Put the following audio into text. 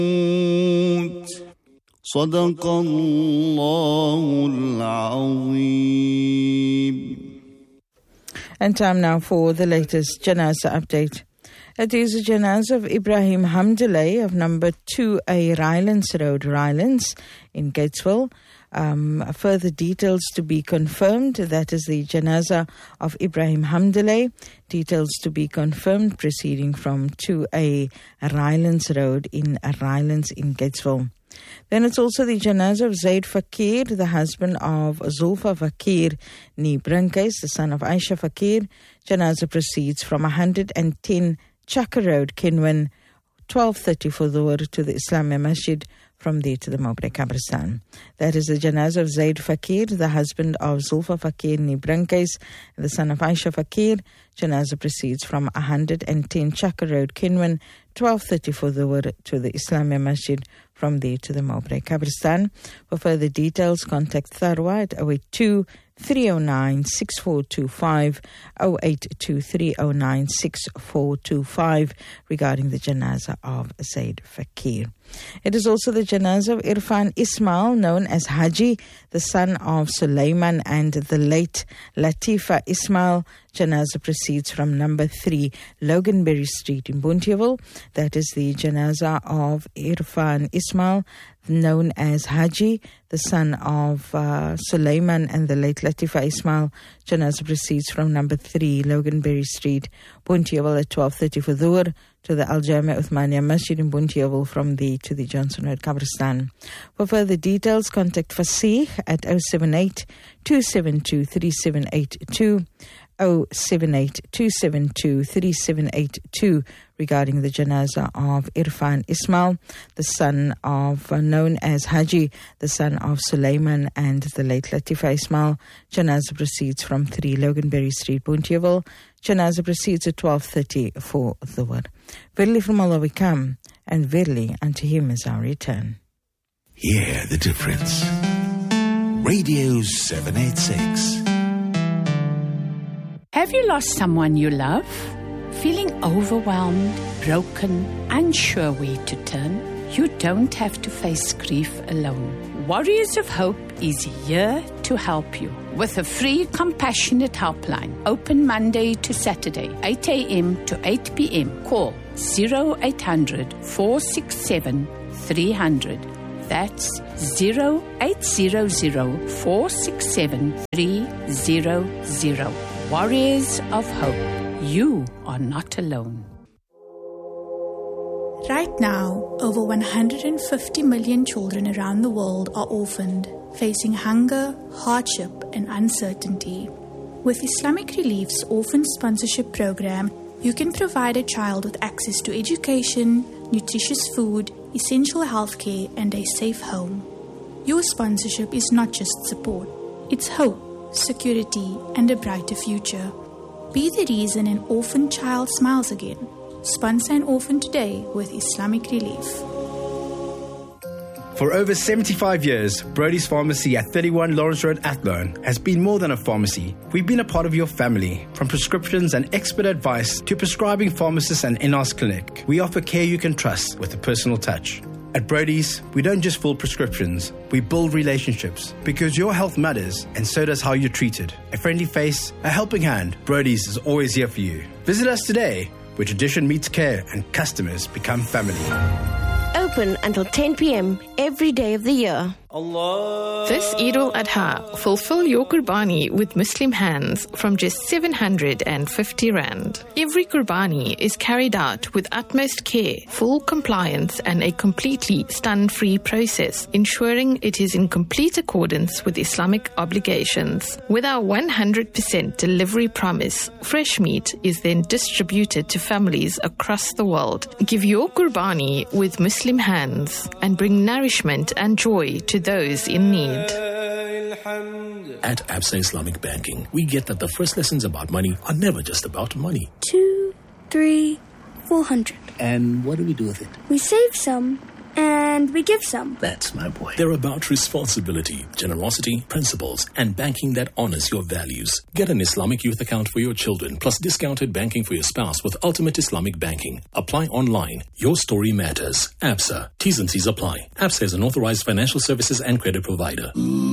صدق الله العظيم. And time now for the latest Janazah update. It is a Janazah of Ibrahim Hamdullah of number 2A Rylands Road, Rylands in Gatesville. Further details to be confirmed. That is the Janazah of Ibrahim Hamdullah. Details to be confirmed proceeding from 2A Rylands Road in Rylands in Gatesville. Then it's also the Janazah of Zaid Fakir, the husband of Zulfa Fakir Nibrinkes, the son of Aisha Fakir. Janazah proceeds from 110 Chakra Road, Kinwin, 12:30 for Dhuhr to the Islamia Masjid, from there to the Mowbray Kabristan. That is the Janazah of Zaid Fakir, the husband of Zulfa Fakir Nibrinkes, the son of Aisha Fakir. Janazah proceeds from 110 Chakra Road, Kinwin, 12:30 for Dhuhr to the Islamia Masjid, from there to the Mowbray Kabristan. For further details, contact Tharwa at 082-309-6425, 082-309-6425 regarding the Janazah of Zaid Fakir. It is also the Janazah of Irfan Ismail, known as Haji, the son of Sulaiman and the late Latifa Ismail. Janazah proceeds from number 3 Loganberry Street in Bonteheuwel. That is the Janazah of Irfan Ismail, known as Haji, the son of Sulaiman and the late Latifa Ismail. Janazah proceeds from number 3 Loganberry Street, Bonteheuwel at 12:30 for Dhuhr to the Al Jamia Uthmania Masjid in Bonteheuwel, from there to the Johnson Road Kabristan. For further details, contact Fasih at 078-272-3782, 078-272-3782 regarding the Janazah of Irfan Ismail, the son of, known as Haji, the son of Sulaiman and the late Latifa Ismail. Janazah proceeds from 3 Loganberry Street, Bonteheuwel. Janazah proceeds at 12:30 for Dhuhr. Verily from Allah we come, and verily unto Him is our return. Hear the difference. Radio 786. Have you lost someone you love? Feeling overwhelmed, broken, unsure where to turn? You don't have to face grief alone. Warriors of Hope is here to help you with a free compassionate helpline, open Monday to Saturday, 8 a.m. to 8 p.m. Call 0800 467 300. That's 0800 467 300. Warriors of Hope, you are not alone. Right now, over 150 million children around the world are orphaned, facing hunger, hardship, and uncertainty. With Islamic Relief's Orphan Sponsorship Program, you can provide a child with access to education, nutritious food, essential healthcare, and a safe home. Your sponsorship is not just support, it's hope, security, and a brighter future. Be the reason an orphan child smiles again. Sponsor an orphan today with Islamic Relief. For over 75 years, Brody's Pharmacy at 31 Lawrence Road, Athlone, has been more than a pharmacy. We've been a part of your family. From prescriptions and expert advice to prescribing pharmacists and in-house clinic, we offer care you can trust with a personal touch. At Brody's, we don't just fill prescriptions, we build relationships. Because your health matters, and so does how you're treated. A friendly face, a helping hand, Brody's is always here for you. Visit us today, where tradition meets care and customers become family. Open until 10 p.m. every day of the year. This Eid al-Adha, fulfill your Qurbani with Muslim hands from just 750 Rand. Every Qurbani is carried out with utmost care, full compliance and a completely stun-free process, ensuring it is in complete accordance with Islamic obligations. With our 100% delivery promise, fresh meat is then distributed to families across the world. Give your Qurbani with Muslim hands and bring nourishment and joy to those in need. At Absa Islamic Banking, we get that the first lessons about money are never just about money. 2, 3, 400. And what do we do with it? We save some and we give some. That's my boy. They're about responsibility, generosity, principles, and banking that honors your values. Get an Islamic youth account for your children, plus discounted banking for your spouse with Ultimate Islamic Banking. Apply online. Your story matters. ABSA. T's and C's apply. ABSA is an authorized financial services and credit provider.